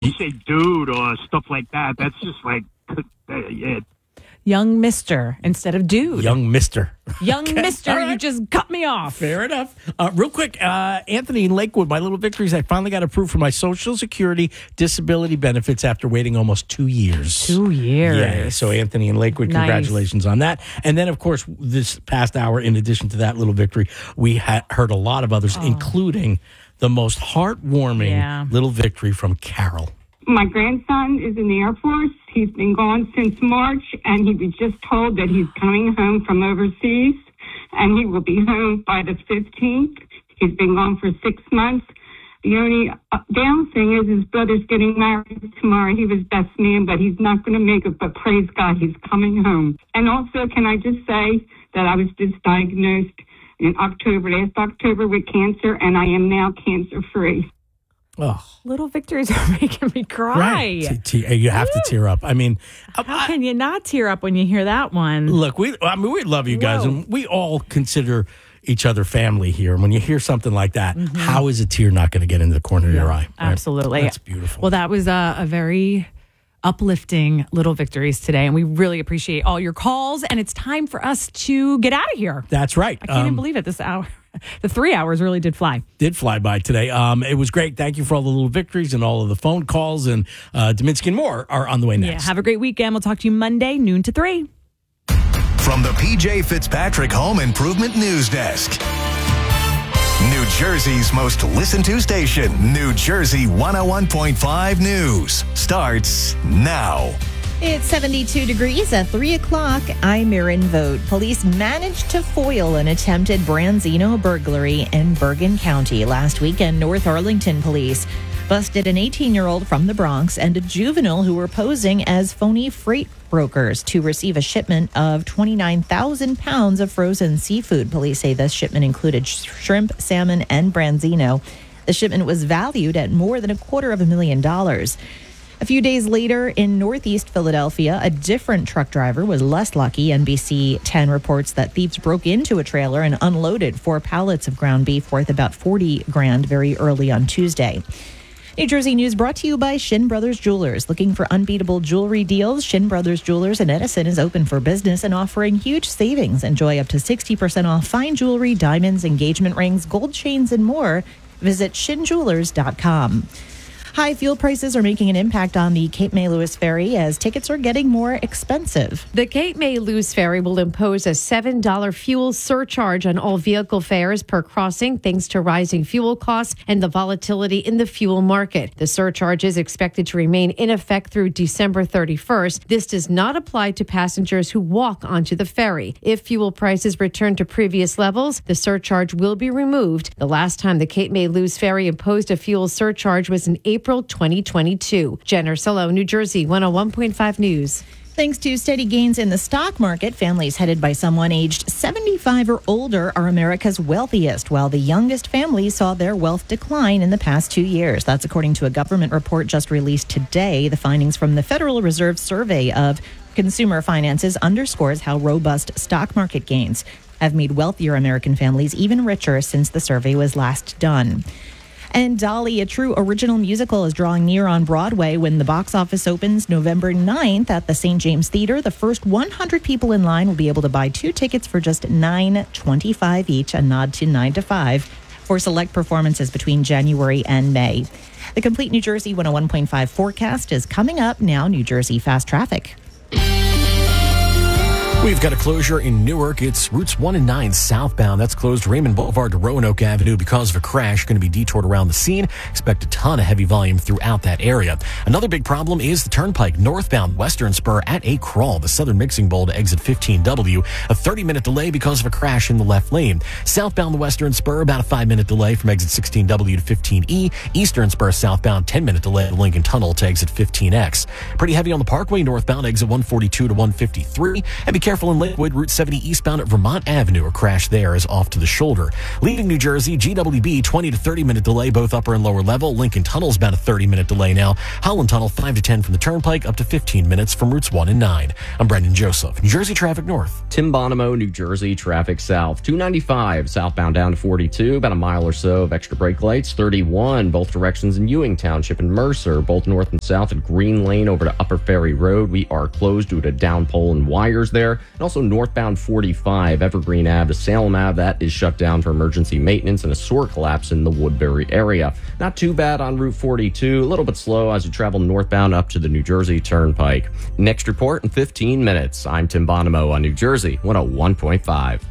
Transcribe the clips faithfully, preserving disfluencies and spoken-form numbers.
You say dude or stuff like that. That's just like, uh, yeah. Young Mister instead of dude. Young Mister. Young Okay. Mister, Right. you just cut me off. Fair enough. Uh, real quick, uh, Anthony in Lakewood, my little victories. I finally got approved for my Social Security disability benefits after waiting almost two years. Two years. Yeah. So Anthony in Lakewood, Nice. congratulations on that. And then, of course, this past hour, in addition to that little victory, we ha- heard a lot of others, including the most heartwarming Yeah. little victory from Carol. My grandson is in the Air Force. He's been gone since March, and he was just told that he's coming home from overseas, and he will be home by the fifteenth. He's been gone for six months. The only uh, down thing is his brother's getting married tomorrow. He was best man, but he's not going to make it, but praise God, he's coming home. And also, can I just say that I was just diagnosed in October, last October, with cancer, and I am now cancer-free. Oh, Little victories are making me cry. right. T- t- you have to tear up. I mean, How I- can you not tear up when you hear that one? Look, we I mean we love you guys, Whoa. and we all consider each other family here. And when you hear something like that, how is a tear not going to get into the corner of your eye? Right? Absolutely. That's beautiful. Well, that was a, a very uplifting little victories today, and we really appreciate all your calls. And it's time for us to get out of here. That's right. I can't even Um, believe it. This hour, the three hours really did fly. did fly by today. Um, it was great. Thank you for all the little victories and all of the phone calls. And uh, Dominsky and more are on the way next. Yeah. Have a great weekend. We'll talk to you Monday, noon to three. From the P J Fitzpatrick Home Improvement News Desk. New Jersey's most listened to station, New Jersey one oh one point five News, starts now. It's seventy-two degrees at three o'clock. I'm Erin Vogt. Police managed to foil an attempted Branzino burglary in Bergen County. Last weekend, North Arlington police busted an eighteen-year-old from the Bronx and a juvenile who were posing as phony freight brokers to receive a shipment of twenty-nine thousand pounds of frozen seafood. Police say this shipment included sh- shrimp, salmon, and Branzino. The shipment was valued at more than a quarter of a million dollars. A few days later, in northeast Philadelphia, a different truck driver was less lucky. N B C ten reports that thieves broke into a trailer and unloaded four pallets of ground beef worth about forty grand very early on Tuesday. New Jersey News brought to you by Shin Brothers Jewelers. Looking for unbeatable jewelry deals? Shin Brothers Jewelers in Edison is open for business and offering huge savings. Enjoy up to sixty percent off fine jewelry, diamonds, engagement rings, gold chains, and more. Visit shin jewelers dot com. High fuel prices are making an impact on the Cape May Lewis Ferry as tickets are getting more expensive. The Cape May Lewis Ferry will impose a seven dollars fuel surcharge on all vehicle fares per crossing thanks to rising fuel costs and the volatility in the fuel market. The surcharge is expected to remain in effect through December thirty-first. This does not apply to passengers who walk onto the ferry. If fuel prices return to previous levels, the surcharge will be removed. The last time the Cape May Lewis Ferry imposed a fuel surcharge was in April twenty twenty-two. Jen Ursillo, New Jersey one oh one point five News. Thanks to steady gains in the stock market, families headed by someone aged seventy-five or older are America's wealthiest, while the youngest families saw their wealth decline in the past two years. That's according to a government report just released today. The findings from the Federal Reserve Survey of Consumer Finances underscores how robust stock market gains have made wealthier American families even richer since the survey was last done. And Dolly, a true original musical, is drawing near on Broadway when the box office opens November ninth at the Saint James Theater. The first one hundred people in line will be able to buy two tickets for just nine dollars and twenty-five cents each, a nod to nine to five, for select performances between January and May. The complete New Jersey one oh one point five forecast is coming up now. New Jersey Fast Traffic. We've got a closure in Newark. It's routes one and nine southbound. That's closed Raymond Boulevard to Roanoke Avenue because of a crash. Going to be detoured around the scene. Expect a ton of heavy volume throughout that area. Another big problem is the Turnpike northbound Western Spur at a crawl. The Southern Mixing Bowl to exit fifteen W. A thirty minute delay because of a crash in the left lane. Southbound the Western Spur, about a five minute delay from exit sixteen W to fifteen E. Eastern Spur southbound, ten minute delay at Lincoln Tunnel to exit fifteen X. Pretty heavy on the Parkway northbound, exit one forty-two to one fifty-three. And be careful Careful in Lakewood, Route seventy eastbound at Vermont Avenue. A crash there is off to the shoulder. Leaving New Jersey, G W B twenty to thirty minute delay, both upper and lower level. Lincoln Tunnel's about a thirty minute delay now. Holland Tunnel five to ten from the Turnpike, up to fifteen minutes from routes one and nine. I'm Brendan Joseph, New Jersey Traffic North. Tim Bonomo, New Jersey Traffic South. two ninety-five southbound down to forty-two, about a mile or so of extra brake lights. thirty-one, both directions in Ewing Township and Mercer, both north and south at Green Lane over to Upper Ferry Road. We are closed due to down pole and wires there. And also northbound forty-five, Evergreen Ave to Salem Ave. That is shut down for emergency maintenance and a sewer collapse in the Woodbury area. Not too bad on Route forty-two, a little bit slow as you travel northbound up to the New Jersey Turnpike. Next report in fifteen minutes. I'm Tim Bonomo on New Jersey one oh one point five.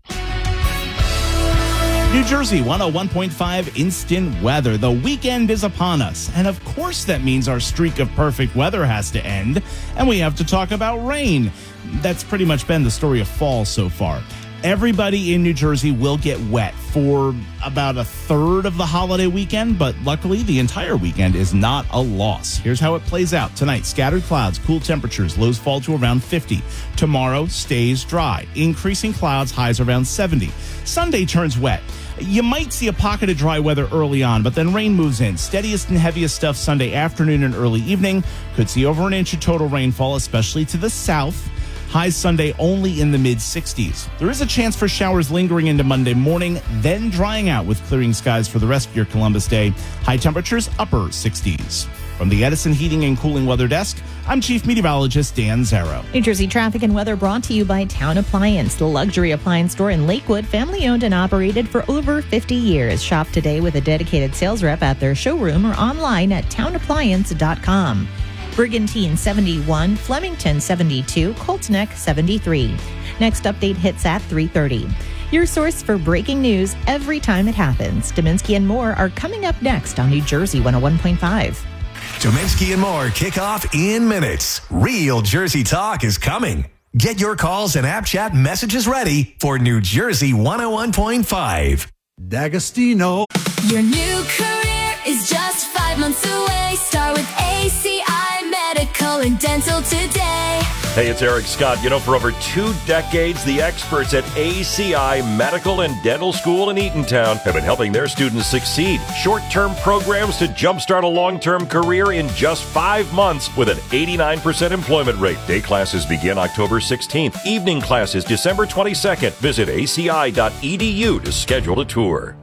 New Jersey one oh one point five instant weather. The weekend is upon us. And of course that means our streak of perfect weather has to end. And we have to talk about rain. That's pretty much been the story of fall so far. Everybody in New Jersey will get wet for about a third of the holiday weekend, but luckily the entire weekend is not a loss. Here's how it plays out. Tonight, scattered clouds, cool temperatures, lows fall to around fifty. Tomorrow stays dry, increasing clouds, highs around seventy. Sunday turns wet. You might see a pocket of dry weather early on, but then rain moves in. Steadiest and heaviest stuff Sunday afternoon and early evening. Could see over an inch of total rainfall, especially to the south. Highs Sunday only in the mid-sixties. There is a chance for showers lingering into Monday morning, then drying out with clearing skies for the rest of your Columbus Day. High temperatures, upper sixties. From the Edison Heating and Cooling Weather Desk, I'm Chief Meteorologist Dan Zarrow. New Jersey traffic and weather brought to you by Town Appliance, the luxury appliance store in Lakewood, family owned and operated for over fifty years. Shop today with a dedicated sales rep at their showroom or online at town appliance dot com. Brigantine seventy-one, Flemington seventy-two, Colts Neck seventy-three. Next update hits at three thirty. Your source for breaking news every time it happens. Dominski and more are coming up next on New Jersey one oh one point five. Dominski and more kick off in minutes. Real Jersey talk is coming. Get your calls and app chat messages ready for New Jersey one oh one point five. D'Agostino. Your new career is just five months away. Start with A C I Medical and Dental today. Hey, it's Eric Scott. You know, for over two decades, the experts at A C I Medical and Dental School in Eatontown have been helping their students succeed. Short-term programs to jumpstart a long-term career in just five months with an eighty-nine percent employment rate. Day classes begin October sixteenth. Evening classes December twenty-second. Visit A C I dot E D U to schedule a tour.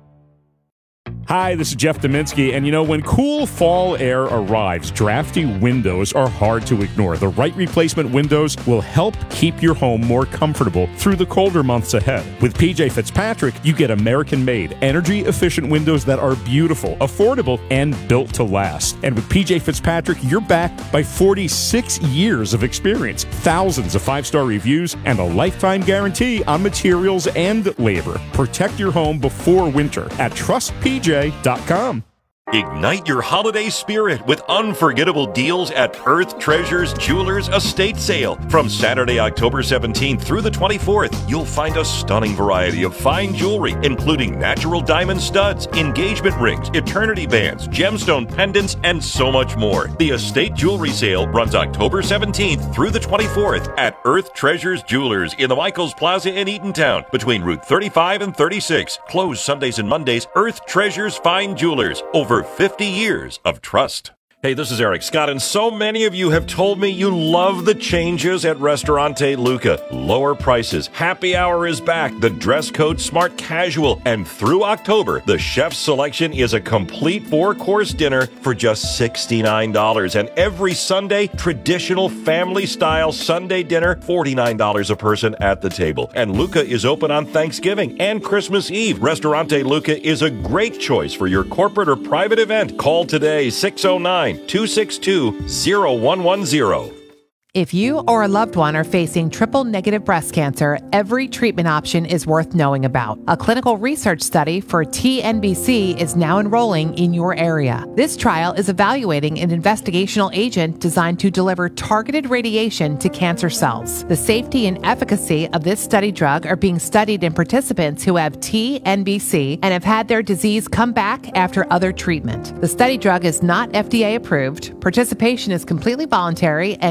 Hi, this is Jeff Dominski, and you know, when cool fall air arrives, drafty windows are hard to ignore. The right replacement windows will help keep your home more comfortable through the colder months ahead. With P J Fitzpatrick, you get American-made, energy-efficient windows that are beautiful, affordable, and built to last. And with P J Fitzpatrick, you're backed by forty-six years of experience, thousands of five-star reviews, and a lifetime guarantee on materials and labor. Protect your home before winter at trust p j dot com. Ignite your holiday spirit with unforgettable deals at Earth Treasures Jewelers Estate Sale. From Saturday, October seventeenth through the twenty-fourth, you'll find a stunning variety of fine jewelry, including natural diamond studs, engagement rings, eternity bands, gemstone pendants, and so much more. The Estate Jewelry Sale runs October seventeenth through the twenty-fourth at Earth Treasures Jewelers in the Michaels Plaza in Eatontown, between Route thirty-five and thirty-six. Closed Sundays and Mondays. Earth Treasures Fine Jewelers. Over fifty years of trust. Hey, this is Eric Scott, and so many of you have told me you love the changes at Ristorante Luca. Lower prices, happy hour is back, the dress code smart casual, and through October, the chef's selection is a complete four-course dinner for just sixty-nine dollars. And every Sunday, traditional family-style Sunday dinner, forty-nine dollars a person at the table. And Luca is open on Thanksgiving and Christmas Eve. Ristorante Luca is a great choice for your corporate or private event. Call today, six oh nine, two six two, oh one one oh. If you or a loved one are facing triple-negative breast cancer, every treatment option is worth knowing about. A clinical research study for T N B C is now enrolling in your area. This trial is evaluating an investigational agent designed to deliver targeted radiation to cancer cells. The safety and efficacy of this study drug are being studied in participants who have T N B C and have had their disease come back after other treatment. The study drug is not F D A approved. Participation is completely voluntary, and choosing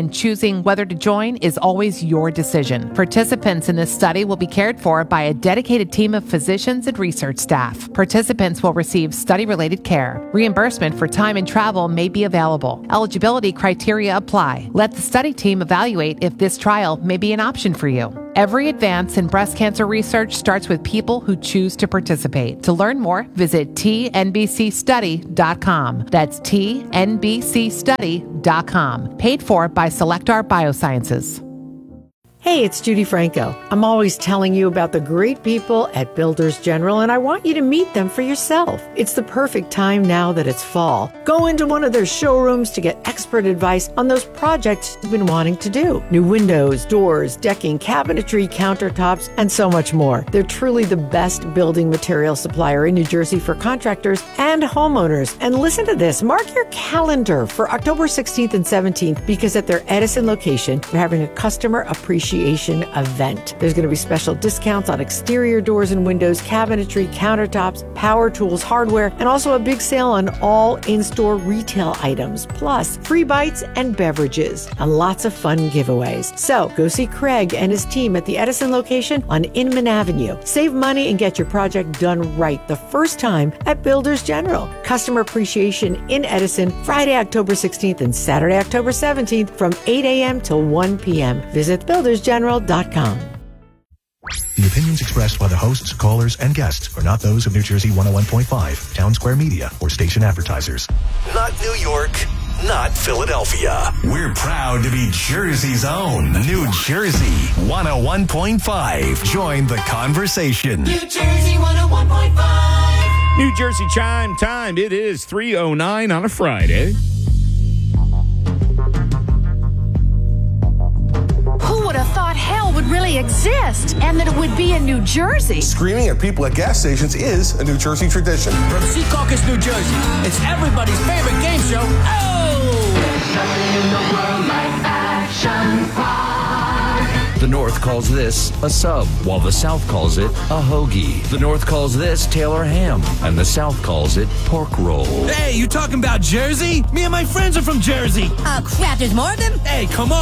Choosing whether to join is always your decision. Participants in this study will be cared for by a dedicated team of physicians and research staff. Participants will receive study-related care. Reimbursement for time and travel may be available. Eligibility criteria apply. Let the study team evaluate if this trial may be an option for you. Every advance in breast cancer research starts with people who choose to participate. To learn more, visit T N B C study dot com. That's T N B C study dot com. Paid for by Selectar Biosciences. Hey, it's Judy Franco. I'm always telling you about the great people at Builders General, and I want you to meet them for yourself. It's the perfect time now that it's fall. Go into one of their showrooms to get expert advice on those projects you've been wanting to do. New windows, doors, decking, cabinetry, countertops, and so much more. They're truly the best building material supplier in New Jersey for contractors and homeowners. And listen to this. Mark your calendar for October sixteenth and seventeenth, because at their Edison location, they're having a customer appreciation event. There's going to be special discounts on exterior doors and windows, cabinetry, countertops, power tools, hardware, and also a big sale on all in-store retail items, plus free bites and beverages, and lots of fun giveaways. So go see Craig and his team at the Edison location on Inman Avenue. Save money and get your project done right the first time at Builders General. Customer appreciation in Edison, Friday, October sixteenth and Saturday, October seventeenth from eight a.m. till one p.m. Visit builders general dot com. The opinions expressed by the hosts, callers, and guests are not those of New Jersey one oh one point five, Town Square Media, or station advertisers. Not New York, not Philadelphia. We're proud to be Jersey's own New Jersey one oh one point five. Join the conversation. New Jersey one oh one point five. New Jersey chime time. It is three oh nine on a Friday. Who would have thought hell would really exist and that it would be in New Jersey? Screaming at people at gas stations is a New Jersey tradition. From Secaucus, New Jersey, it's everybody's favorite game show. Oh! in the world like Action Park. The North calls this a sub, while the South calls it a hoagie. The North calls this Taylor ham, and the South calls it pork roll. Hey, you talking about Jersey? Me and my friends are from Jersey. Oh, crap, there's more of them? Hey, come on.